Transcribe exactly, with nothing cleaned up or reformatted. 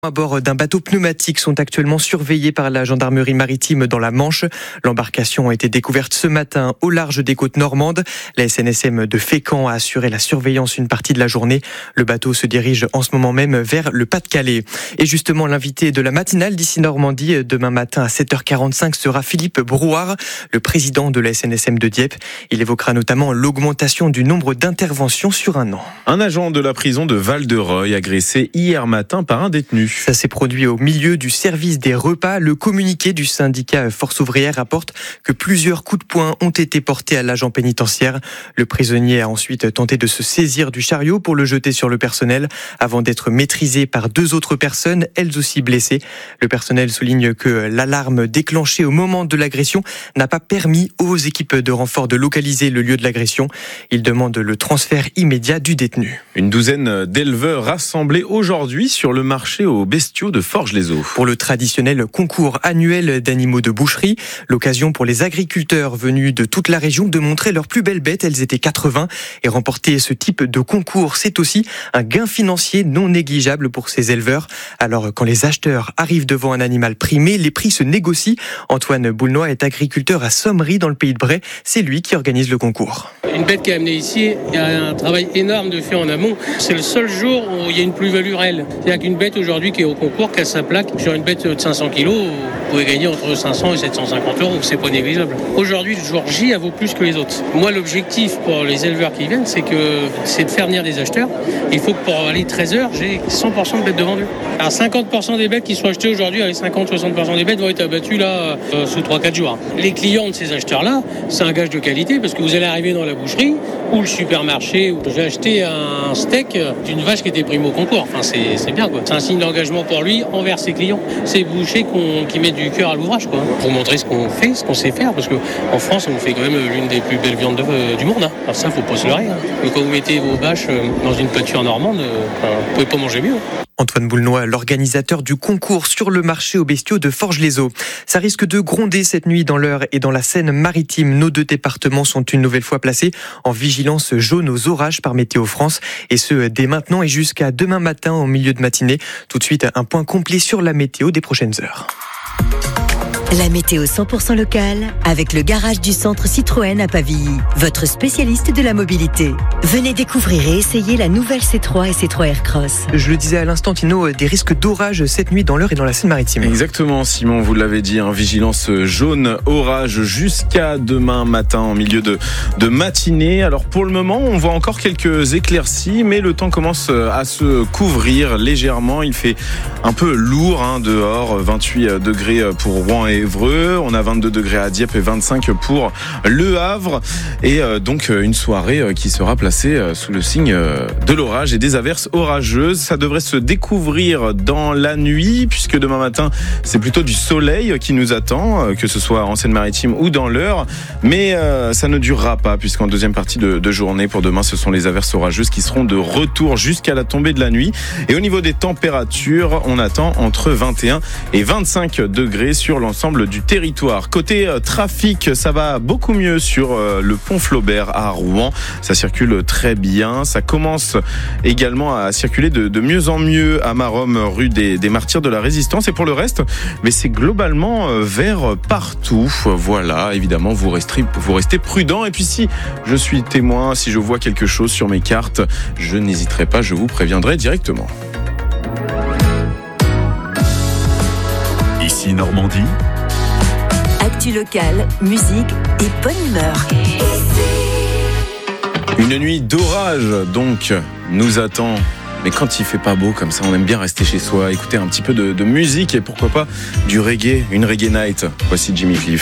À bord d'un bateau pneumatique sont actuellement surveillés par la gendarmerie maritime dans la Manche. L'embarcation a été découverte ce matin au large des côtes normandes. La S N S M de Fécamp a assuré la surveillance une partie de la journée. Le bateau se dirige en ce moment même vers le Pas-de-Calais. Et justement, l'invité de la matinale d'ici Normandie demain matin à sept heures quarante-cinq sera Philippe Brouard, le président de la S N S M de Dieppe. Il évoquera notamment l'augmentation du nombre d'interventions sur un an. Un agent de la prison de Val-de-Reuil agressé hier matin par un détenu. Ça s'est produit au milieu du service des repas. Le communiqué du syndicat Force ouvrière rapporte que plusieurs coups de poing ont été portés à l'agent pénitentiaire. Le prisonnier a ensuite tenté de se saisir du chariot pour le jeter sur le personnel avant d'être maîtrisé par deux autres personnes, elles aussi blessées. Le personnel souligne que l'alarme déclenchée au moment de l'agression n'a pas permis aux équipes de renfort de localiser le lieu de l'agression. Il demande le transfert immédiat du détenu. Une douzaine d'éleveurs rassemblés aujourd'hui sur le marché au bestiaux de Forges-les-Eaux. Pour le traditionnel concours annuel d'animaux de boucherie, l'occasion pour les agriculteurs venus de toute la région de montrer leurs plus belles bêtes, elles étaient quatre-vingts, et remporter ce type de concours, c'est aussi un gain financier non négligeable pour ces éleveurs. Alors quand les acheteurs arrivent devant un animal primé, les prix se négocient. Antoine Boulnois est agriculteur à Sommery dans le pays de Bray, c'est lui qui organise le concours. Une bête qui est amenée ici, il y a un travail énorme de fait en amont. C'est le seul jour où il y a une plus-value réelle. C'est-à-dire qu'une bête aujourd'hui qui est au concours, qui a sa plaque, sur une bête de cinq cents kilos, vous pouvez gagner entre cinq cents et sept cent cinquante euros, c'est pas négligeable. Aujourd'hui, le jour J, elle vaut plus que les autres. Moi, l'objectif pour les éleveurs qui viennent, c'est que c'est de faire venir des acheteurs. Il faut que pour aller treize heures, j'ai cent pour cent de bêtes de vendues. Alors cinquante pour cent des bêtes qui sont achetées aujourd'hui, avec cinquante à soixante pour cent des bêtes vont être abattues là, euh, sous trois à quatre jours. Les clients de ces acheteurs-là, c'est un gage de qualité parce que vous allez arriver dans la boucherie ou le supermarché. J'ai acheté un steak d'une vache qui était primée au concours. Enfin, c'est, c'est bien, quoi. C'est un signe d'engagement pour lui envers ses clients. C'est boucher qu'on, qui met du cœur à l'ouvrage, quoi. Pour montrer ce qu'on fait, ce qu'on sait faire. Parce qu'en France, on fait quand même l'une des plus belles viandes de, euh, du monde. Hein. Alors ça, faut pas se leurrer. Hein. Mais quand vous mettez vos vaches dans une pâture normande, euh, vous pouvez pas manger mieux. Hein. Antoine Boulnois, l'organisateur du concours sur le marché aux bestiaux de Forges-les-Eaux. Ça risque de gronder cette nuit dans l'Eure et dans la Seine-Maritime. Nos deux départements sont une nouvelle fois placés en vigilance jaune aux orages par Météo France. Et ce, dès maintenant et jusqu'à demain matin au milieu de matinée. Tout de suite, un point complet sur la météo des prochaines heures. La météo cent pour cent locale avec le garage du centre Citroën à Pavilly, votre spécialiste de la mobilité. Venez découvrir et essayer la nouvelle C trois et C trois Aircross. Je le disais à l'instant, Tino, des risques d'orage cette nuit dans l'Eure et dans la Seine-Maritime. Exactement, Simon, vous l'avez dit, hein, vigilance jaune orage jusqu'à demain matin en milieu de, de matinée. Alors pour le moment, on voit encore quelques éclaircies, mais le temps commence à se couvrir légèrement. Il fait un peu lourd hein, dehors, vingt-huit degrés pour Rouen et Évreux, on a vingt-deux degrés à Dieppe et vingt-cinq pour Le Havre, et euh, donc une soirée euh, qui sera placée euh, sous le signe euh, de l'orage et des averses orageuses. Ça devrait se découvrir dans la nuit puisque demain matin c'est plutôt du soleil qui nous attend, euh, que ce soit en Seine-Maritime ou dans l'Eure, mais euh, ça ne durera pas puisqu'en deuxième partie de, de journée pour demain ce sont les averses orageuses qui seront de retour jusqu'à la tombée de la nuit. Et au niveau des températures, on attend entre vingt et un et vingt-cinq degrés sur l'ensemble du territoire. Côté euh, trafic, ça va beaucoup mieux sur euh, le pont Flaubert à Rouen. Ça circule très bien. Ça commence également à circuler de, de mieux en mieux à Maromme, rue des, des Martyrs de la Résistance. Et pour le reste, mais c'est globalement euh, vert partout. Voilà, évidemment, vous restez, vous restez prudent. Et puis si je suis témoin, si je vois quelque chose sur mes cartes, je n'hésiterai pas, je vous préviendrai directement. Ici Normandie. Actu locale, musique et bonne humeur. Une nuit d'orage donc nous attend. Mais quand il fait pas beau comme ça, on aime bien rester chez soi, écouter un petit peu de, de musique et pourquoi pas du reggae, une reggae night. Voici Jimmy Cliff.